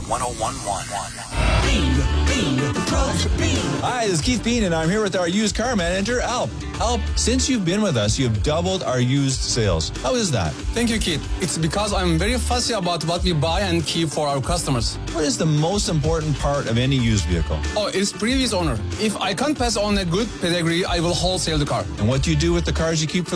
Hi, this is Keith Bean, and I'm here with our used car manager, Alp. Alp, since you've been with us, you've doubled our used sales. How is that? Thank you, Keith. It's because I'm very fussy about what we buy and keep for our customers. What is the most important part of any used vehicle? Oh, it's previous owner. If I can't pass on a good pedigree, I will wholesale the car. And what do you do with the cars you keep for